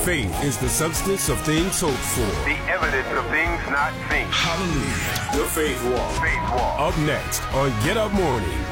Faith is the substance of things hoped for. The evidence of things not seen. Hallelujah. The Faith Walk. Faith Walk. Up next on Get Up Morning.